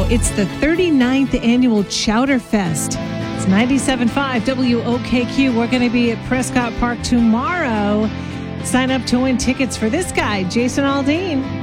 It's the 39th annual Chowder Fest. It's 97.5 WOKQ. We're going to be at Prescott Park tomorrow. Sign up to win tickets for this guy, Jason Aldean.